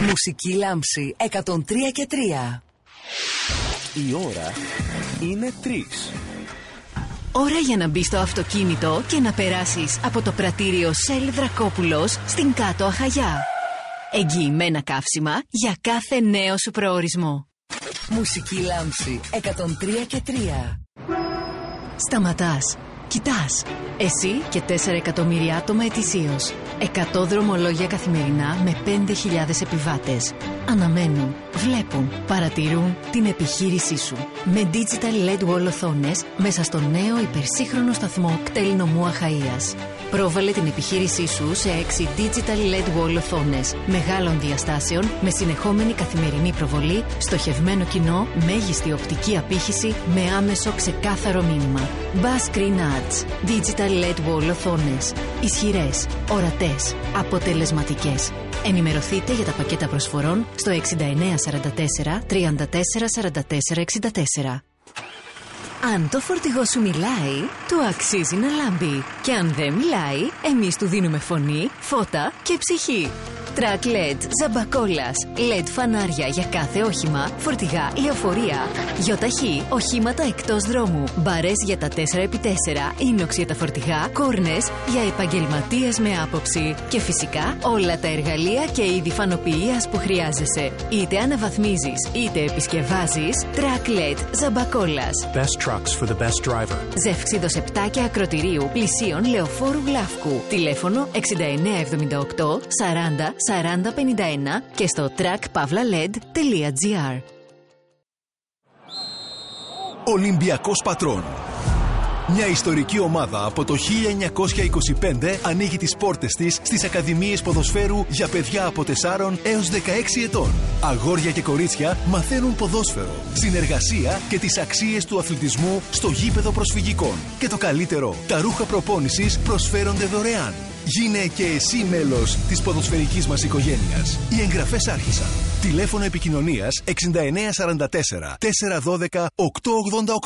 Μουσική λάμψη 103 και 3. Η ώρα είναι 3. Ώρα για να μπεις στο αυτοκίνητο και να περάσεις από το πρατήριο Shell Δρακόπουλος στην Κάτω Αχαγιά. Εγγυημένα καύσιμα για κάθε νέο σου προορισμό. Μουσική λάμψη 103 και 3. Σταματάς. Κοιτάς. Εσύ και 4 εκατομμύρια άτομα ετησίως. 100 δρομολόγια καθημερινά με 5.000 επιβάτες. Αναμένουν, βλέπουν, παρατηρούν την επιχείρησή σου. Με Digital LED Wall οθόνες μέσα στο νέο υπερσύγχρονο σταθμό κτέλ νομού Αχαΐας. Πρόβαλε την επιχείρησή σου σε 6 Digital LED Wall οθόνες μεγάλων διαστάσεων με συνεχόμενη καθημερινή προβολή, στοχευμένο κοινό, μέγιστη οπτική απήχηση με άμεσο ξεκάθαρο μήνυμα. Bus Screen Ads. Digital LED Wall οθόνες. Ισχυρές, ορατές, αποτελεσματικές. Ενημερωθείτε για τα πακέτα προσφορών στο 6944 34 44 64. Αν το φορτηγό σου μιλάει, του αξίζει να λάμπει. Και αν δεν μιλάει, εμείς του δίνουμε φωνή, φώτα και ψυχή. Track LED, ζαμπακόλας, LED φανάρια για κάθε όχημα, φορτηγά, λεωφορεία, γιοταχή, οχήματα εκτός δρόμου, μπαρές για τα 4x4, ίνοξ για τα φορτηγά, κόρνες για επαγγελματίες με άποψη. Και φυσικά όλα τα εργαλεία και είδη φανοποιίας που χρειάζεσαι. Είτε αναβαθμίζεις, είτε επισκευάζεις, Track LED, ζαμπακόλας. Best trucks for the best driver. Ζεύξιδος 7 και ακροτηρίου πλησίων Λεωφόρου Γλάφκου. Τηλέφωνο 6978 40 40 51 και στο trackpavlaled.gr. Ολυμπιακός Πατρών. Μια ιστορική ομάδα από το 1925 ανοίγει τις πόρτες της στις Ακαδημίες Ποδοσφαίρου για παιδιά από 4 έως 16 ετών. Αγόρια και κορίτσια μαθαίνουν ποδόσφαιρο, συνεργασία και τις αξίες του αθλητισμού στο γήπεδο προσφυγικών. Και το καλύτερο, τα ρούχα προπόνησης προσφέρονται δωρεάν. Γίνε και εσύ μέλος της ποδοσφαιρικής μας οικογένειας. Οι εγγραφές άρχισαν. Τηλέφωνο επικοινωνίας 6944 412 888.